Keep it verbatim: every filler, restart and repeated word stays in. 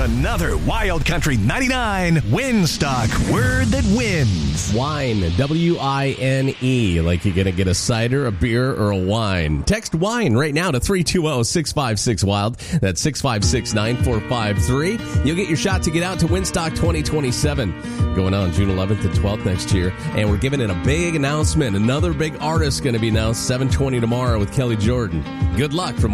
another Wild Country ninety-nine Winstock Word That Wins. Wine, W I N E, like you're going to get a cider, a beer, or a wine. Text wine right now to three two zero, six five six, wild. That's six five six, nine four five three. You'll get your shot to get out to Winstock twenty twenty-seven, going on June eleventh and twelfth next year. And we're giving it a big announcement. Another big artist going to be announced, seven twenty tomorrow with Kelly Jordan. Good luck from